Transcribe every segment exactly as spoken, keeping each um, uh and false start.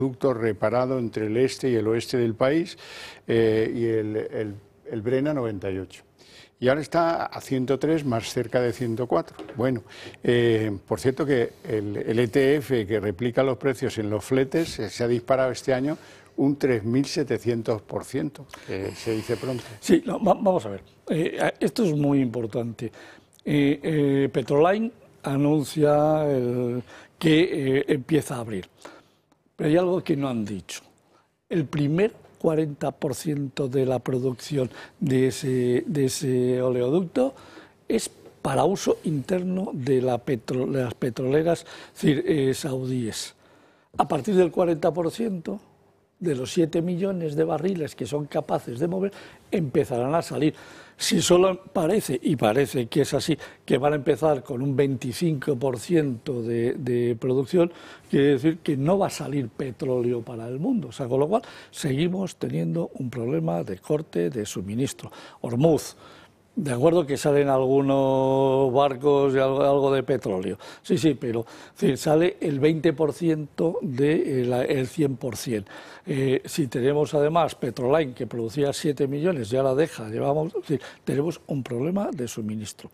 Producto reparado entre el este y el oeste del país eh, y el, el, el Brena noventa y ocho. Y ahora está a ciento tres, más cerca de ciento cuatro. Bueno, eh, por cierto que el, el E T F que replica los precios en los fletes eh, se ha disparado este año un tres mil setecientos por ciento, que se dice pronto. Sí, no, va, vamos a ver. Eh, esto es muy importante. Eh, eh, Petroline anuncia el, que eh, empieza a abrir. Pero hay algo que no han dicho. El primer cuarenta por ciento de la producción de ese, de ese oleoducto es para uso interno de, la petro, de las petroleras eh, saudíes. A partir del cuarenta por ciento de los siete millones de barriles que son capaces de mover, empezarán a salir. Si solo parece, y parece que es así, que van a empezar con un veinticinco por ciento de, de producción, quiere decir que no va a salir petróleo para el mundo. O sea, con lo cual seguimos teniendo un problema de corte de suministro. Hormuz. De acuerdo que salen algunos barcos y algo, algo de petróleo, sí, sí, pero sí, sale el veinte por ciento del de cien por ciento. Eh, si tenemos además Petroline, que producía siete millones, ya la deja, llevamos, sí, tenemos un problema de suministro.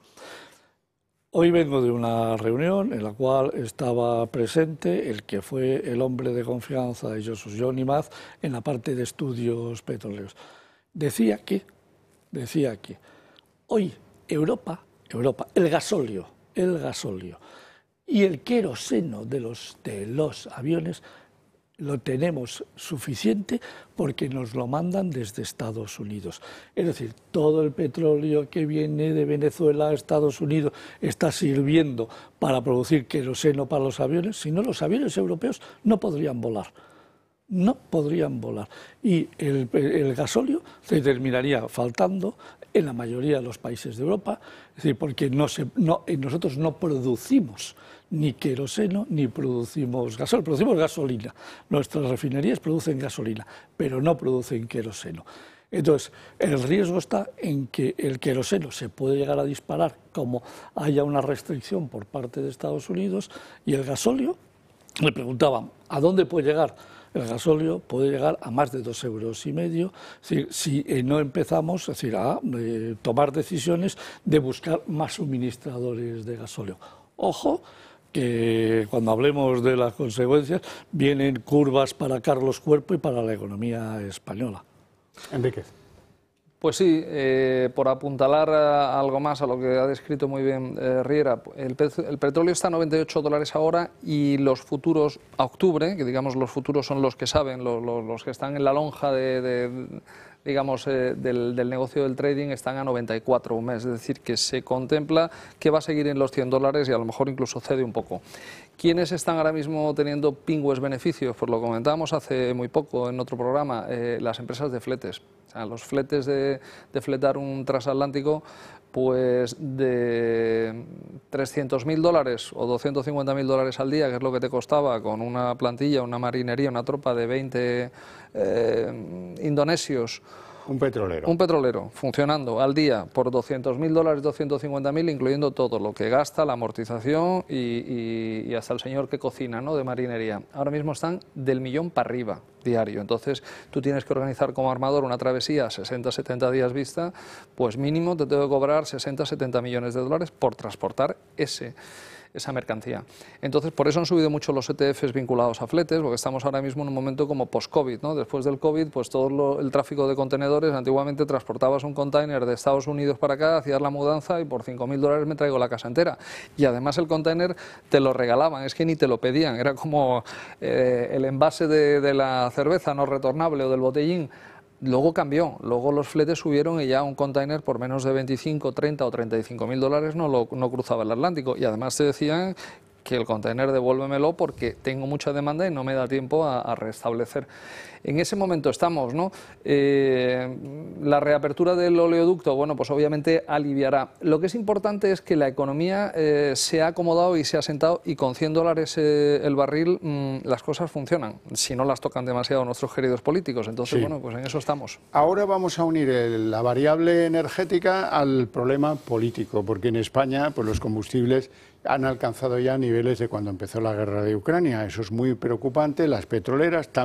Hoy vengo de una reunión en la cual estaba presente el que fue el hombre de confianza de Josus, Johnny Maz, en la parte de estudios petroleros. Decía que, decía que hoy Europa, Europa, el gasóleo, el gasóleo y el queroseno de los, de los aviones lo tenemos suficiente porque nos lo mandan desde Estados Unidos. Es decir, todo el petróleo que viene de Venezuela a Estados Unidos está sirviendo para producir queroseno para los aviones, si no los aviones europeos no podrían volar. No podrían volar. Y el, el gasóleo se terminaría faltando en la mayoría de los países de Europa, es decir, porque no se, no, nosotros no producimos ni queroseno ni producimos gasóleo, producimos gasolina. Nuestras refinerías producen gasolina, pero no producen queroseno. Entonces, el riesgo está en que el queroseno se puede llegar a disparar como haya una restricción por parte de Estados Unidos, y el gasóleo, le preguntaban, ¿a dónde puede llegar? El gasóleo puede llegar a más de dos euros y medio si, si eh, no empezamos es decir, a eh, tomar decisiones de buscar más suministradores de gasóleo. Ojo, que cuando hablemos de las consecuencias vienen curvas para Carlos Cuerpo y para la economía española. Enrique. Pues sí, eh, por apuntalar a algo más a lo que ha descrito muy bien eh, Riera, el, el petróleo está a noventa y ocho dólares ahora y los futuros a octubre, que digamos los futuros son los que saben, los, los, los que están en la lonja de, de, digamos, eh, del, del negocio del trading, están a noventa y cuatro un mes, es decir, que se contempla que va a seguir en los cien dólares y a lo mejor incluso cede un poco. ¿Quiénes están ahora mismo teniendo pingües beneficios? Pues lo comentábamos hace muy poco en otro programa, eh, las empresas de fletes. O sea, los fletes de, de fletar un transatlántico, pues de trescientos mil dólares o doscientos cincuenta mil dólares al día, que es lo que te costaba con una plantilla, una marinería, una tropa de veinte eh, indonesios. Un petrolero. Un petrolero funcionando al día por doscientos mil dólares, doscientos cincuenta mil, incluyendo todo lo que gasta, la amortización y, y, y hasta el señor que cocina, ¿no?, de marinería. Ahora mismo están del millón para arriba diario. Entonces tú tienes que organizar como armador una travesía a sesenta, setenta días vista, pues mínimo te tengo que cobrar sesenta, setenta millones de dólares por transportar ese... esa mercancía. Entonces, por eso han subido mucho los E T Fs vinculados a fletes, porque estamos ahora mismo en un momento como post-COVID, ¿no? Después del COVID, pues todo lo, el tráfico de contenedores, antiguamente transportabas un container de Estados Unidos para acá, hacías la mudanza y por cinco mil dólares me traigo la casa entera. Y además el container te lo regalaban, es que ni te lo pedían, era como eh, el envase de, de la cerveza no retornable o del botellín. Luego cambió, luego los fletes subieron y ya un container por menos de veinticinco, treinta o treinta y cinco mil dólares no, lo, no cruzaba el Atlántico, y además te decían que el container devuélvemelo porque tengo mucha demanda y no me da tiempo a, a restablecer. En ese momento estamos, ¿no? Eh, la reapertura del oleoducto, bueno, pues obviamente aliviará. Lo que es importante es que la economía eh, se ha acomodado y se ha sentado, y con cien dólares eh, el barril mmm, las cosas funcionan, si no las tocan demasiado nuestros queridos políticos. Entonces, sí, bueno, pues en eso estamos. Ahora vamos a unir el, la variable energética al problema político, porque en España pues los combustibles han alcanzado ya niveles de cuando empezó la guerra de Ucrania. Eso es muy preocupante. Las petroleras también